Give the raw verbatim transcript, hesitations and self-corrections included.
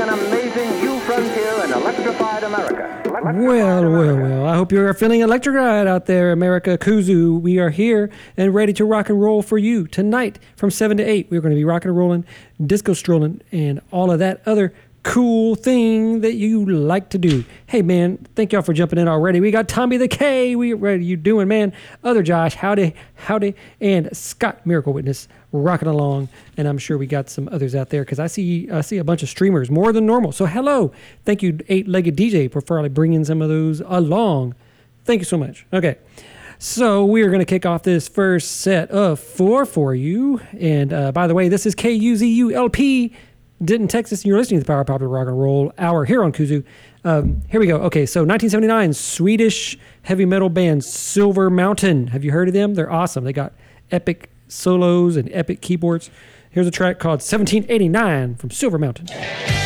an amazing new frontier in electrified America. Electrified Well, well, America. well. I hope you're feeling electrified out there, America. Kuzu, we are here and ready to rock and roll for you tonight from seven to eight. We're going to be rocking and rolling, disco strolling, and all of that other cool thing that you like to do. Hey, man, thank y'all for jumping in already. We got Tommy the K. We, what are you doing, man? Other Josh, howdy, howdy, and Scott Miracle Witness rocking along. And I'm sure we got some others out there because I see I see a bunch of streamers, more than normal. So hello. Thank you, Eight-Legged D J, for finally bringing some of those along. Thank you so much. Okay. So we're going to kick off this first set of four for you. And uh, by the way, this is K U Z U L P, Denton, Texas, and you're listening to the Power of Popular Rock and Roll Hour here on Kuzu. Um, here we go. Okay, so nineteen seventy-nine, Swedish heavy metal band Silver Mountain. Have you heard of them? They're awesome. They got epic solos and epic keyboards. Here's a track called seventeen eighty-nine from Silver Mountain.